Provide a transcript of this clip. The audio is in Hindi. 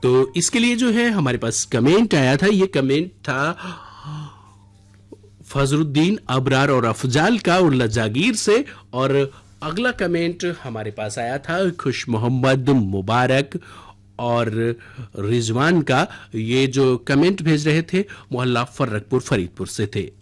तो इसके लिए जो है हमारे पास कमेंट आया था, ये कमेंट था फजरुद्दीन, अबरार और अफजाल का उर्ला जागीर से। और अगला कमेंट हमारे पास आया था खुश मोहम्मद, मुबारक और रिजवान का। ये जो कमेंट भेज रहे थे मोहल्ला फर्रकपुर फरीदपुर से थे।